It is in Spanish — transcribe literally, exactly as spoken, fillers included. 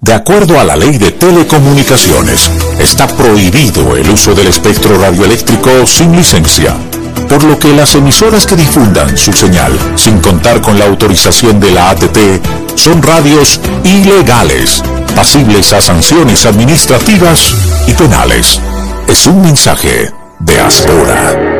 De acuerdo a la Ley de Telecomunicaciones, está prohibido el uso del espectro radioeléctrico sin licencia, por lo que las emisoras que difundan su señal sin contar con la autorización de la A T T son radios ilegales, pasibles a sanciones administrativas y penales. Es un mensaje de Aspora.